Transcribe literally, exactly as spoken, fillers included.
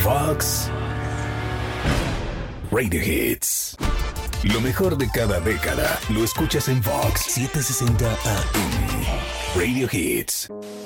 Vox Radio Hits. Lo mejor de cada década lo escuchas en Vox setecientos sesenta A M. Radio Hits.